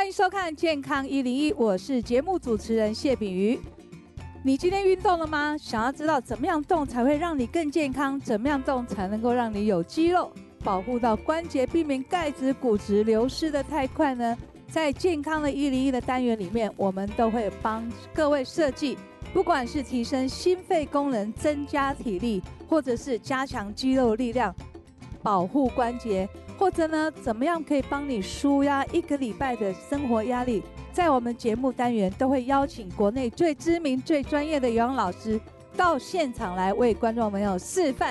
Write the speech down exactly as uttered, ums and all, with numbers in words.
欢迎收看健康一零一，我是节目主持人谢炳瑜。你今天运动了吗？想要知道怎么样动才会让你更健康，怎么样动才能够让你有肌肉，保护到关节，避免钙质、骨质流失的太快呢？在健康的一零一的单元里面，我们都会帮各位设计，不管是提升心肺功能、增加体力，或者是加强肌肉力量、保护关节，或者呢，怎么样可以帮你舒压一个礼拜的生活压力。在我们节目单元都会邀请国内最知名、最专业的有氧老师到现场来为观众朋友示范